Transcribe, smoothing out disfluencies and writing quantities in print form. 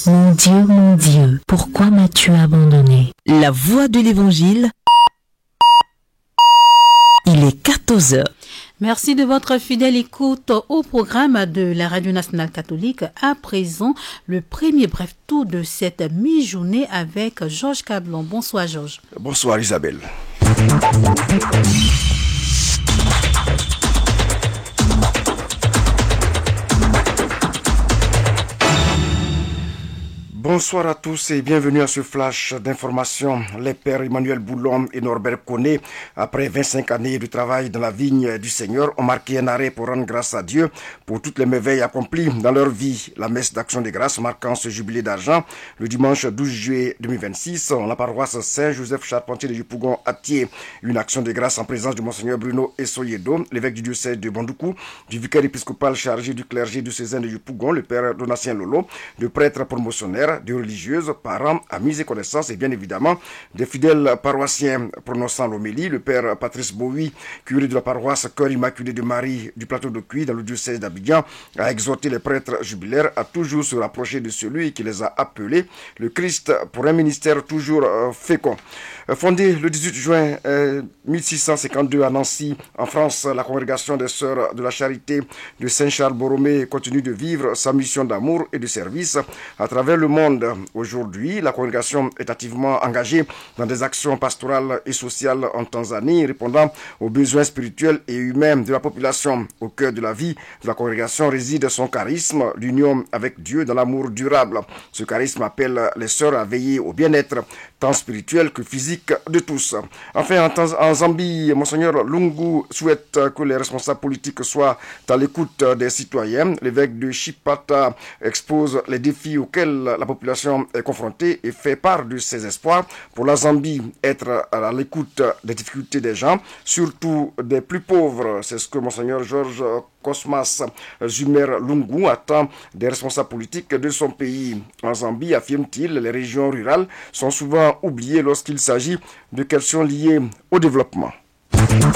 mon Dieu, pourquoi m'as-tu abandonné? La voix de l'Évangile. Il est 14 heures. Merci de votre fidèle écoute au programme de la Radio Nationale Catholique. À présent, le premier bref tour de cette mi-journée avec Georges Cablon. Bonsoir Georges. Bonsoir Isabelle. Bonsoir à tous et bienvenue à ce flash d'information. Les pères Emmanuel Boulom et Norbert Koné, après 25 années de travail dans la vigne du Seigneur, ont marqué un arrêt pour rendre grâce à Dieu pour toutes les merveilles accomplies dans leur vie. La messe d'action des grâces marquant ce jubilé d'argent le dimanche 12 juillet 2026 en la paroisse Saint-Joseph Charpentier de Yopougon à Thiers. Une action de grâce en présence de Monseigneur Bruno Essoyedo, l'évêque du diocèse de Bondoukou, du vicaire épiscopal chargé du clergé diocésain de Yopougon, le père Donatien Lolo, de prêtres promotionnaires, de religieuses, parents, amis et connaissances et bien évidemment des fidèles paroissiens. Prononçant l'homélie, le père Patrice Bowie, curé de la paroisse Cœur Immaculé de Marie du plateau de Cuy dans le diocèse d'Abidjan, a exhorté les prêtres jubilaires à toujours se rapprocher de celui qui les a appelés le Christ pour un ministère toujours fécond. Fondée le 18 juin 1652 à Nancy, en France, la congrégation des Sœurs de la Charité de Saint-Charles-Borromée continue de vivre sa mission d'amour et de service à travers le monde. Aujourd'hui, la congrégation est activement engagée dans des actions pastorales et sociales en Tanzanie, répondant aux besoins spirituels et humains de la population. Au cœur de la vie de la congrégation réside son charisme, l'union avec Dieu dans l'amour durable. Ce charisme appelle les sœurs à veiller au bien-être, tant spirituel que physique de tous. Enfin, en Zambie, Monseigneur Lungu souhaite que les responsables politiques soient à l'écoute des citoyens. L'évêque de Chipata expose les défis auxquels la population est confrontée et fait part de ses espoirs pour la Zambie, être à l'écoute des difficultés des gens, surtout des plus pauvres. C'est ce que Monseigneur Georges Cosmas Zumer Lungu attend des responsables politiques de son pays. En Zambie, affirme-t-il, les régions rurales sont souvent oubliées lorsqu'il s'agit de questions liées au développement.